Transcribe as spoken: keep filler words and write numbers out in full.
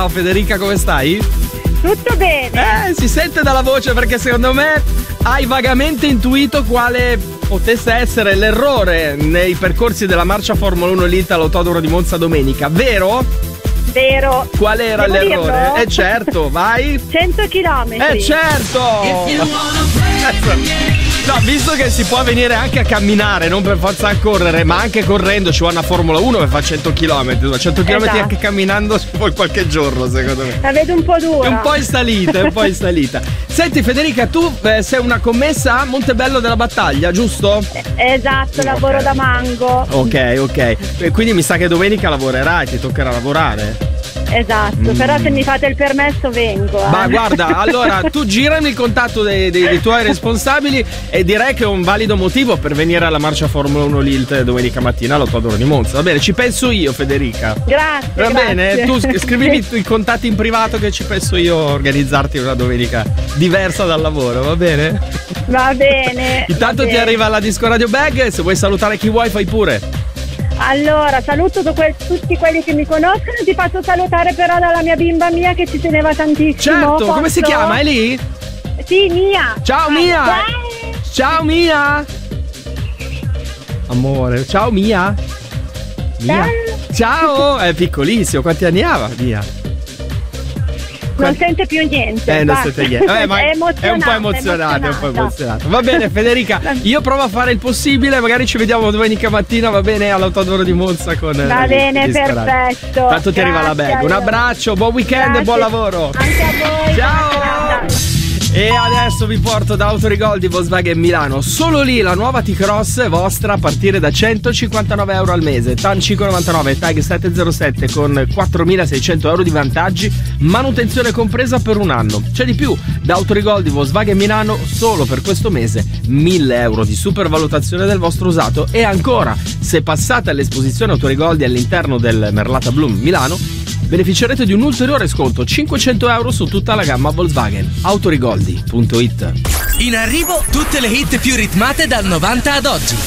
Ciao Federica, come stai? Tutto bene. Eh, si sente dalla voce perché secondo me hai vagamente intuito quale potesse essere l'errore nei percorsi della marcia Formula uno Elite all'Autodromo di Monza domenica, vero? Vero. Qual era Devo l'errore? dirlo? Eh certo, vai. cento chilometri. Eh certo! No, visto che si può venire anche a camminare, non per forza a correre, ma anche correndo ci va una Formula uno per fare cento chilometri. cento chilometri Esatto. anche camminando ci vuole qualche giorno, secondo me. La vedo un po' dura. È un po' in salita, è un po' in salita. Senti Federica, tu eh, sei una commessa a Montebello della Battaglia, giusto? Esatto, lavoro Ok. da mango. Ok, ok. E quindi mi sa che domenica lavorerai, ti toccherà lavorare. Esatto, però se mi fate il permesso vengo. Eh. Ma guarda, allora tu girami il contatto dei, dei, dei tuoi responsabili e direi che è un valido motivo per venire alla marcia Formula uno Elite domenica mattina all'Autodromo di Monza. Va bene, ci penso io Federica. Grazie. Va grazie. bene, tu sc- scrivimi i contatti in privato che ci penso io a organizzarti una domenica diversa dal lavoro, va bene? Va bene. Intanto va ti bene. arriva la Disco Radio Bag, se vuoi salutare chi vuoi fai pure. Allora, saluto tu- que- tutti quelli che mi conoscono. Ti faccio salutare però dalla mia bimba Mia che ci teneva tantissimo. Certo, come si Posso? chiama? È lì? Sì, Mia. Ciao Mia! Ciao. Ciao Mia! Amore, ciao Mia! Mia. Ciao! È piccolissimo, quanti anni ha Mia? Non sente più niente. Eh, non basta. sente niente. Vabbè, ma è, è un po' emozionata, è un po' emozionata. Va bene, Federica, io provo a fare il possibile, magari ci vediamo domenica mattina, va bene, all'Autodromo di Monza con Va eh, bene, il disco radio. perfetto. Tanto ti arriva la bag. Grazie, Un allora. abbraccio, buon weekend Grazie. e buon lavoro. Anche a voi. Ciao. buona serata. E adesso vi porto da Autorigol di Volkswagen Milano. Solo lì la nuova T-Cross è vostra a partire da centocinquantanove euro al mese. T A N cinquecentonovantanove, Tag settecentosette con quattromilaseicento euro di vantaggi, manutenzione compresa per un anno. C'è di più, da Autorigol di Volkswagen Milano solo per questo mese mille euro di supervalutazione del vostro usato. E ancora, se passate all'esposizione Autorigoldi all'interno del Merlata Bloom Milano, beneficerete di un ulteriore sconto, cinquecento euro su tutta la gamma Volkswagen. Autorigoldi punto it. In arrivo tutte le hit più ritmate dal novanta ad oggi.